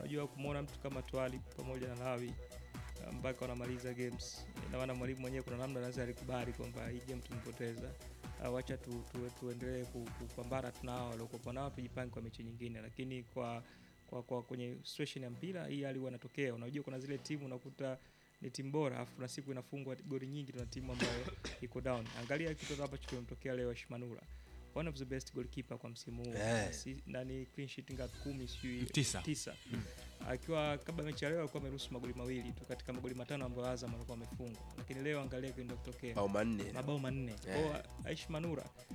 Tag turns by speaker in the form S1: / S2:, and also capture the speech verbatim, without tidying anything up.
S1: unajua kumuona mtu kama Twali pamoja na Lawi mpaka wanamaliza games, na maana mwalimu mwenyewe kuna namna anaweza alikubali kwamba hii game tumepoteza, acha tu, tu, tuendelee kupambana tunao waliokuwa nao, tujipange kwa mechi nyingine. Lakini kwa kwa, kwa kwenye situation ya mpira hii hali huwa inatokea. Unajua kuna zile timu unakuta ni timu bora afu na siku inafungwa goli nyingi, tuna timu ambayo iko down. Angalia kitu hapa kimetokea leo, Shimanura, one of the best goalkeeper kwa msimu huu,
S2: yeah.
S1: Si, nani clean sheet ngapi? kumi sio
S3: tisa,
S1: tisa. Mm. Akiwa kabla mechi leo alikuwa ameruhusu magoli mawili tu katika magoli matano ambayo Azam alikuwa amefunga, lakini leo angalia kitu kutokea
S2: mabao manne
S1: mabao manne.
S2: yeah.
S1: Kwa Aish Manura